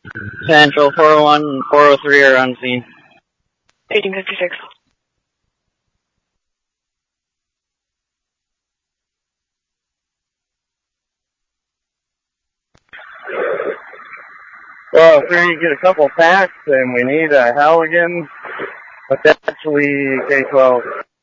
Central 401, 403 are on scene. 1856. Well, if we get a couple packs and we need a Halligan, potentially K-12.